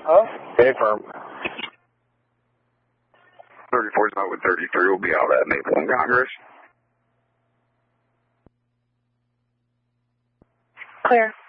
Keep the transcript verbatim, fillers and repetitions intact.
Huh? Stay firm. thirty-four is out with thirty-three. We'll be out at Maple and Congress. Clear.